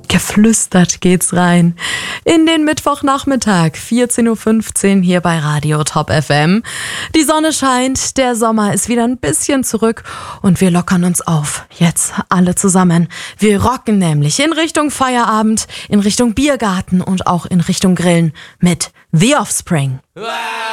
Geflüstert geht's rein in den Mittwochnachmittag, 14.15 Uhr hier bei Radio Top FM. Die Sonne scheint, der Sommer ist wieder ein bisschen zurück und wir lockern uns auf. Jetzt alle zusammen. Wir rocken nämlich in Richtung Feierabend, in Richtung Biergarten und auch in Richtung Grillen mit The Offspring.